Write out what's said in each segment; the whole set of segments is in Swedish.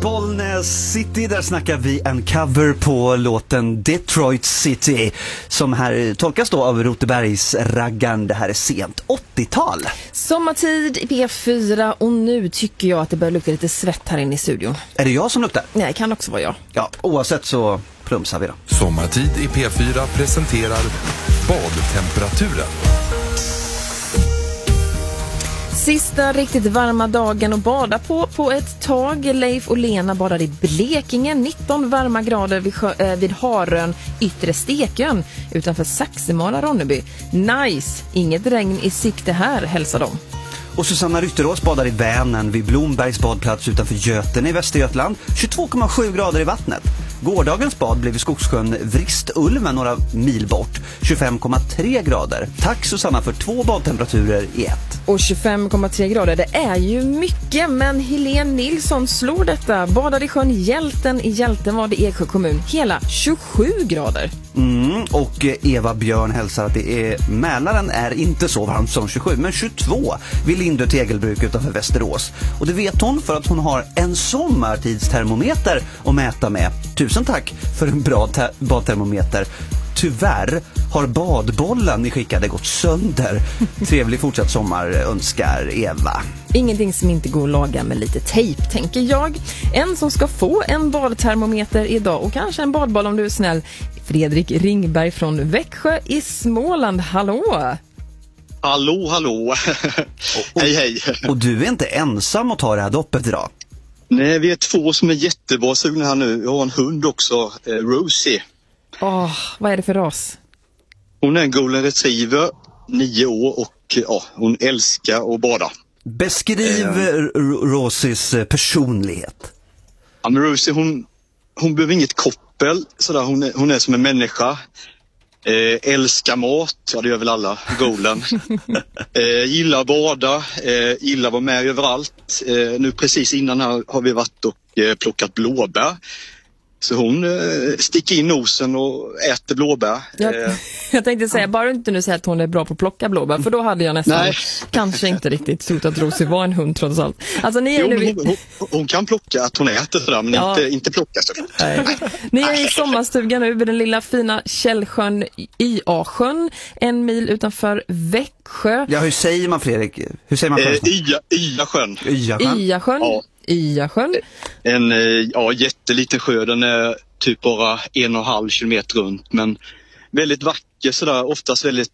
Bollnäs City, där snackar vi en cover på låten Detroit City, som här tolkas då av Rotebergs raggan. Det här är sent 80-tal. Sommartid i P4 och nu tycker jag att det börjar lukta lite svett här inne i studion. Är det jag som luktar? Nej, det kan också vara jag. Ja, oavsett så plumsar vi då. Sommartid i P4 presenterar badtemperaturen. Sista riktigt varma dagen att bada på ett tag. Leif och Lena badar i Blekinge. 19 varma grader vid Harön, yttre Stekön, utanför Saxemara, Ronneby. Nice! Inget regn i sikte här, hälsar de. Och Susanna Rytterås badar i Vänern vid Blombergs badplats utanför Göten i Västergötland. 22,7 grader i vattnet. Gårdagens bad blev i Skogssjön Vristulven några mil bort. 25,3 grader. Tack Susanna för 2 badtemperaturer i ett. Och 25,3 grader, det är ju mycket, men Helene Nilsson slår detta. Badade i sjön Hjälten i Hjältenvad i Eksjö kommun. Hela 27 grader. Och Eva Björn hälsar att det är Mälaren är inte så varmt som 27, men 22 vid Lindö Tegelbruk utanför Västerås. Och det vet hon för att hon har en sommartidstermometer att mäta med. Tusen tack för en bra badtermometer. Tyvärr har badbollen ni skickade gått sönder. Trevlig fortsatt sommar önskar Eva. Ingenting som inte går att laga med lite tejp, tänker jag. En som ska få en badtermometer idag, och kanske en badboll om du är snäll. Fredrik Ringberg från Växjö i Småland. Hallå! Hallå. Hej. Och du är inte ensam att ta det här doppet idag. Nej, vi är 2 som är jättebra sugna här nu. Jag har en hund också, Rosie. Vad är det för ras? Hon är en golden retriever, 9 år, och hon älskar att bada. Beskriv Rosies personlighet. Ja, men Rosie, hon behöver inget koppel. Sådär. Hon är som en människa. Älskar mat, ja det gör väl alla, golden. Gillar att bada, gillar att vara med överallt. Nu precis innan här har vi varit och plockat blåbär. Så hon sticker in nosen och äter blåbär. Jag tänkte säga, bara inte nu säga att hon är bra på att plocka blåbär, för då hade jag nästan kanske inte riktigt trott att Rosie var en hund trots allt. Alltså, ni är hon kan plocka att hon äter sådär, men inte plocka såklart. Ni är i sommarstugan nu vid den lilla fina källsjön IA-sjön, 1 mil utanför Växjö. Ja, hur säger man, Fredrik? Hur säger man först? IA-sjön. IA-sjön. Ja. IA-sjön. En jätteliten sjö, den är typ bara 1,5 kilometer runt, men väldigt vacker sådär, oftast väldigt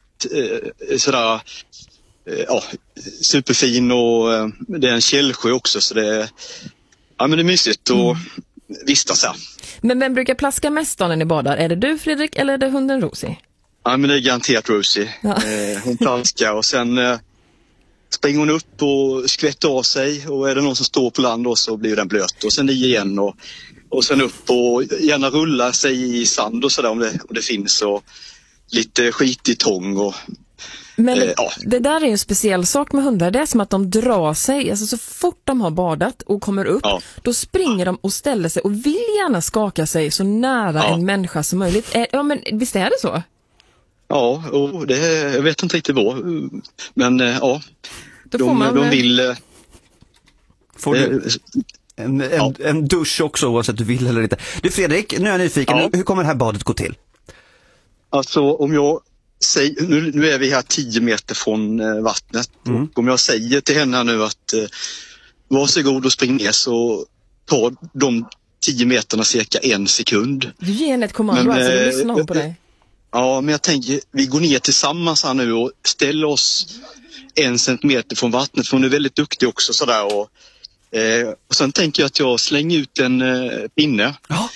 superfin, och det är en källsjö också, så det är mysigt att vistas här. Men vem brukar plaska mest när ni badar? Är det du, Fredrik, eller är det hunden Rosie? Ja, men det är garanterat Rosie. Hon plaskar och sen springer hon upp och skvätter av sig, och är det någon som står på land då, så blir den blöt, och sen i igen och sen upp och gärna rulla sig i sand och sådär om det finns, och lite skit i tång och men det där är ju en speciell sak med hundar. Det är som att de drar sig, alltså så fort de har badat och kommer upp, då springer de och ställer sig och vill gärna skaka sig så nära en människa som möjligt. Men visst är det så? Ja, och jag vet inte riktigt vad, men de vill. Får du en dusch också, oavsett du vill eller inte. Du Fredrik, nu är jag nyfiken. Hur kommer det här badet gå till? Alltså om jag säger, nu är vi här 10 meter från vattnet. Och om jag säger till henne nu att varsågod och spring ner, så tar de 10 meterna cirka 1 sekund. Du ger henne ett kommando, alltså du lyssnar på dig. Ja, men jag tänker, vi går ner tillsammans här nu och ställer oss 1 centimeter från vattnet, för hon är väldigt duktig också sådär. Och sen tänker jag att jag slänger ut en pinne. Ja.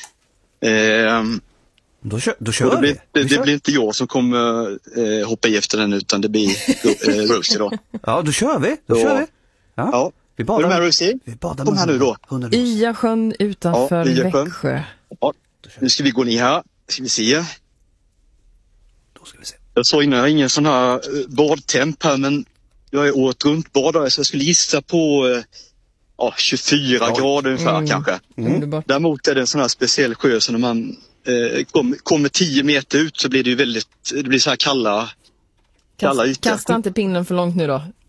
Då kör vi. Det blir inte jag som kommer hoppa i efter den, utan det blir Rosie då. Ja, då kör vi. Ja. Vi badar. Är du med, Rosie? Vi badar. Kom här nu då. IA-sjön utanför Växjö. Ja, nu ska vi gå ner här. Ska vi se. Jag sa innan, jag har ingen sån här badtemp här, men jag är året runt badare, så jag skulle gissa på 24 grader ungefär kanske. Däremot är det en sån här speciell sjö, så när man kommer 10 meter ut så blir det ju det blir så här kalla ytor. Kasta inte pinnen för långt nu då.